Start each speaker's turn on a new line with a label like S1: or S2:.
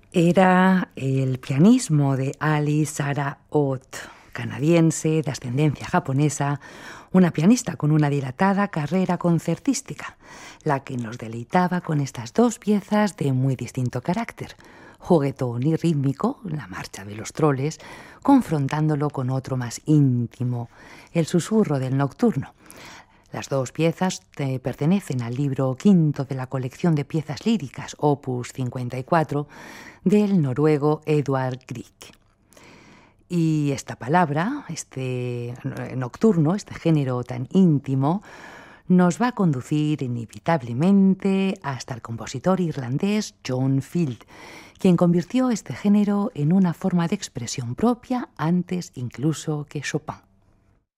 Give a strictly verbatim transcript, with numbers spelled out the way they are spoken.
S1: Era el pianismo de Ali Sarah Ott, canadiense de ascendencia japonesa, una pianista con una dilatada carrera concertística, la que nos deleitaba con estas dos piezas de muy distinto carácter, juguetón y rítmico, la marcha de los troles, confrontándolo con otro más íntimo, el susurro del nocturno. Las dos piezas eh, pertenecen al libro quinto de la colección de piezas líricas, opus cincuenta y cuatro, del noruego Edvard Grieg. Y esta palabra, este nocturno, este género tan íntimo, nos va a conducir inevitablemente hasta el compositor irlandés John Field, quien convirtió este género en una forma de expresión propia antes incluso que Chopin.